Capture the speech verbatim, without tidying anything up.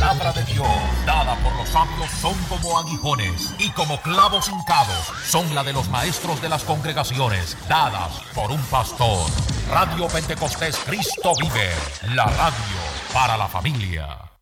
palabra de Dios, dada por los sabios, son como aguijones, y como clavos hincados, son la de los maestros de las congregaciones, dadas por un pastor. Radio Pentecostés Cristo vive, la radio para la familia.